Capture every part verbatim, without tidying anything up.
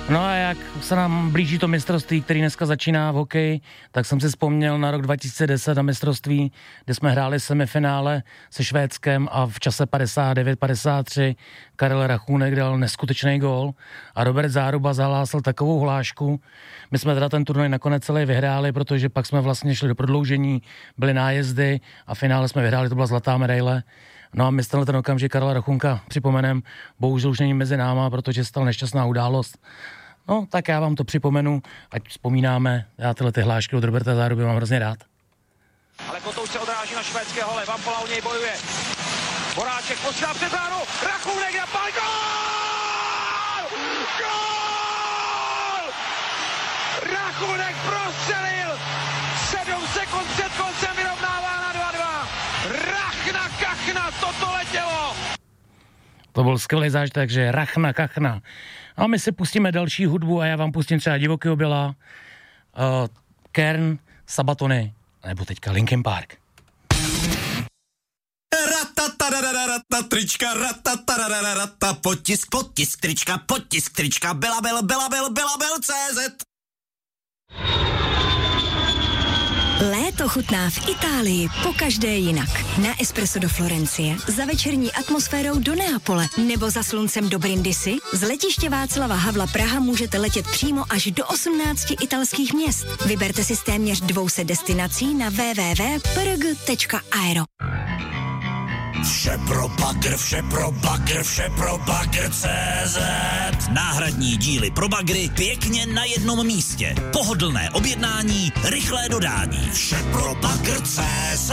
No a jak se nám blíží to mistrovství, který dneska začíná v hokeji, tak jsem si vzpomněl na rok dva tisíce deset na mistrovství, kde jsme hráli semifinále se Švédskem a v čase padesát devět padesát tři Karel Rachůnek dal neskutečný gól a Robert Záruba zahlásil takovou hlášku. My jsme teda ten turnaj nakonec celý vyhráli, protože pak jsme vlastně šli do prodloužení, byly nájezdy a v finále jsme vyhráli, to byla zlatá medaile. No a my tenhle ten okamžik Karla Rachunka připomenem, bohužel už není mezi náma, protože stala nešťastná událost. No, tak já vám to připomenu, ať vzpomínáme, já tyhle ty hlášky od Roberta Záruby mám hrozně rád. Ale Kotou se odráží na švédského, Vampola u něj bojuje. Boráček posílá před bránu, Rachunek napál, gól! Gól! Rachunek prostřelil, sedm sekund před koncem vyrovnává na dva dva. Rachna, kachna, toto letělo! To byl skvělý zážitek, takže Rachna, kachna. A my si pustíme další hudbu a já vám pustím třeba Divokýho Běla, uh, Kern, Sabatony, nebo teďka Linkin Park. Ratatararatata, trička, ratatararatata, potisk, potisk, trička, potisk, trička, Belabel, Belabel, Belabel, C Z. Léto chutná v Itálii pokaždé jinak. Na espresso do Florencie, za večerní atmosférou do Neapole nebo za sluncem do Brindisi. Z letiště Václava Havla Praha můžete letět přímo až do osmnácti italských měst. Vyberte si z téměř dvou set destinací na w w w tečka p r g tečka aero. Vše pro bagr, vše pro bagr, vše pro bagr C Z. Náhradní díly pro bagry pěkně na jednom místě. Pohodlné objednání, rychlé dodání. Vše pro bagr C Z.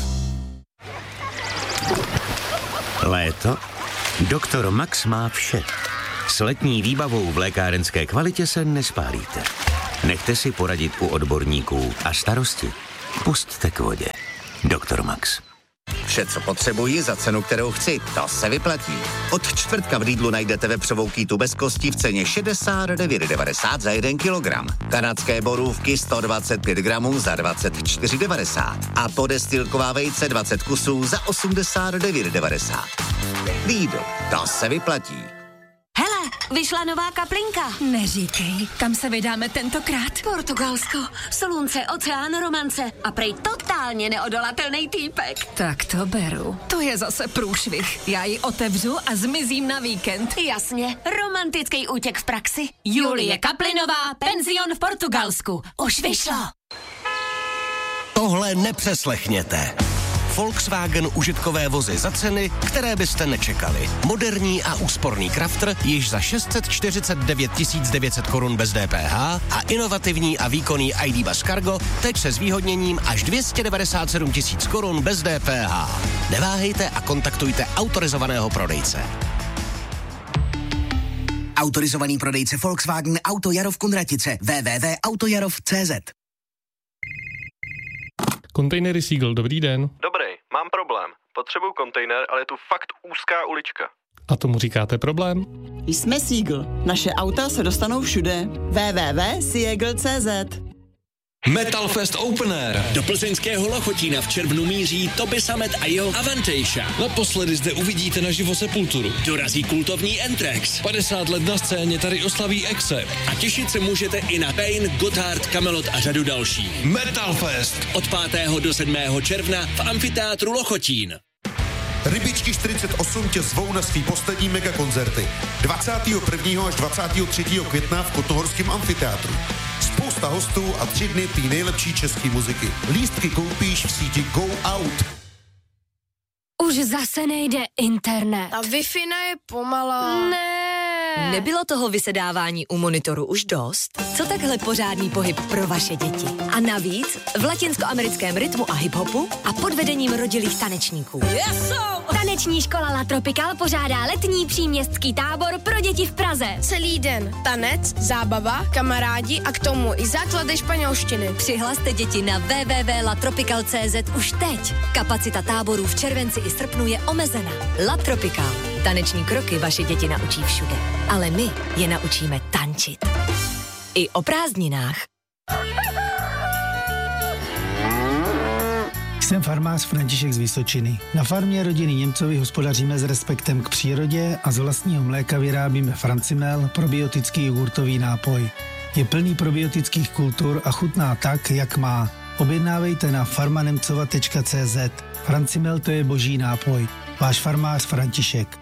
Léto? Doktor Max má vše. S letní výbavou v lékárenské kvalitě se nespálíte. Nechte si poradit u odborníků a starosti pusťte k vodě. Doktor Max. Vše, co potřebuji za cenu, kterou chci, to se vyplatí. Od čtvrtka v Lidlu najdete vepřovou kýtu bez kosti v ceně šedesát devět devadesát za jeden kilogram. Kanadské borůvky sto dvacet pět gramů za dvacet čtyři devadesát. A podestilková vejce dvacet kusů za osmdesát devět devadesát. Lidl, to se vyplatí. Hele, vyšla nová kaplinka. Neříkej, kam se vydáme tentokrát? Portugalsko, slunce, oceán, romance a prej totálně neodolatelný týpek. Tak to beru. To je zase průšvih. Já ji otevřu a zmizím na víkend. Jasně, romantický útěk v praxi. Julie Kaplinová, penzion v Portugalsku. Už vyšlo. Tohle nepřeslechněte. Volkswagen užitkové vozy za ceny, které byste nečekali. Moderní a úsporný Crafter již za šest set čtyřicet devět tisíc devět set korun bez D P H a inovativní a výkonný I D Bus Cargo teď se zvýhodněním až dvě stě devadesát sedm tisíc korun bez D P H. Neváhejte a kontaktujte autorizovaného prodejce. Autorizovaný prodejce Volkswagen Auto Jarov Kunratice w w w tečka autojarov tečka c z. Kontejnery Seagull, dobrý den. Dobrý, mám problém. Potřebuju kontejner, ale je tu fakt úzká ulička. A tomu říkáte problém? Jsme Seagull. Naše auta se dostanou všude. w w w tečka seagull tečka c z. Metal Fest Open Air. Do plzeňského Lochotína v červnu míří Toby Summit a jeho Avantasia. Naposledy zde uvidíte naživo Sepulturu. Dorazí kultovní Anthrax. padesát let na scéně tady oslaví Accept. A těšit se můžete i na Pain, Gotthard, Kamelot a řadu dalších. Metal Fest. Od pátého do sedmého června v amfiteátru Lochotín. Rybičky čtyřicet osm tě zvou na svý poslední megakoncerty. dvacátého prvního až dvacátého třetího května v Kotnohorském amfiteátru. Spousta hostů a tři dny té nejlepší české muziky. Lístky koupíš v síti Go Out. Už zase nejde internet. A Wi-Fi je pomalá. Ne. Nebylo toho vysedávání u monitoru už dost? Co takhle pořádný pohyb pro vaše děti? A navíc v latinskoamerickém rytmu a hiphopu a pod vedením rodilých tanečníků. Yes, Taneční škola La Tropical pořádá letní příměstský tábor pro děti v Praze. Celý den tanec, zábava, kamarádi a k tomu i základy španělštiny. Přihlaste děti na w w w tečka la tropical tečka c z už teď. Kapacita táborů v červenci i srpnu je omezena. La Tropical. Taneční kroky vaše děti naučí všude. Ale my je naučíme tančit. I o prázdninách. Jsem farmář František z Vysočiny. Na farmě rodiny Němcovi hospodaříme s respektem k přírodě a z vlastního mléka vyrábíme Francimel, probiotický jogurtový nápoj. Je plný probiotických kultur a chutná tak, jak má. Objednávejte na farmanemcova tečka cé zet. Francimel, to je boží nápoj. Váš farmář František.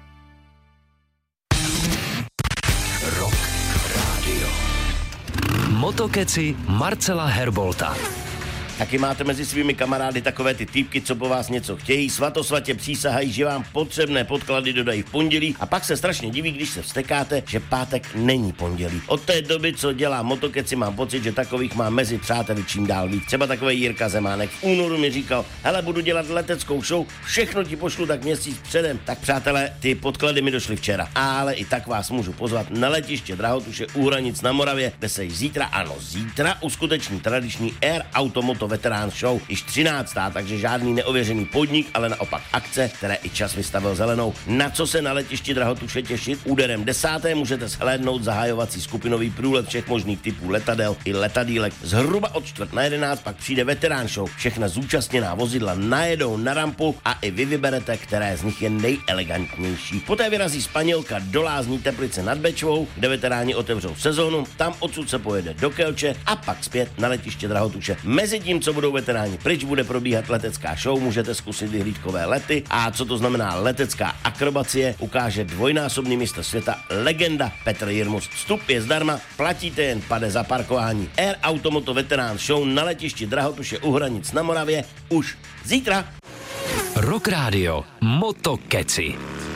Rock Radio. Motokeci Marcela Herbolta. Taky máte mezi svými kamarády takové ty týpky, co po vás něco chtějí, svatosvatě přísahají, že vám potřebné podklady dodají v pondělí a pak se strašně diví, když se vztekáte, že pátek není pondělí. Od té doby, co dělá Motokeci, mám pocit, že takových má mezi přáteli čím dál víc. Třeba takový Jirka Zemánek v únoru mi říkal, hele, budu dělat leteckou show, všechno ti pošlu tak měsíc předem. Tak přátelé, ty podklady mi došly včera, ale i tak vás můžu pozvat na letiště Drahotuše u Hranic na Moravě, kde se již zítra, ano zítra, uskuteční tradiční Air Automoto Veterán Show, již třináctá, takže žádný neověřený podnik, ale naopak akce, které i čas vystavil zelenou. Na co se na letišti Drahotuše těšit? Úderem desáté můžete shlédnout zahájovací skupinový průlet všech možných typů letadel i letadílek. Zhruba od čtvrt na jedenáct pak přijde Veterán Show. Všechna zúčastněná vozidla najedou na rampu a i vy vyberete, které z nich je nejelegantnější. Poté vyrazí Španělka do Lázní Teplice nad Bečvou, kde veteráni otevřou sezónu, tam odsud se pojede do Kelče a pak zpět na letiště Drahotuše. Mezitím, co budou veteráni pryč, bude probíhat letecká show, můžete zkusit vyhlídkové lety a co to znamená letecká akrobacie, ukáže dvojnásobný mistr světa legenda Petr Jirmus. Vstup je zdarma, platíte jen pade za parkování. Air Automoto Veterán Show na letišti Drahotuše u Hranic na Moravě už zítra. Rock Radio Motokeci.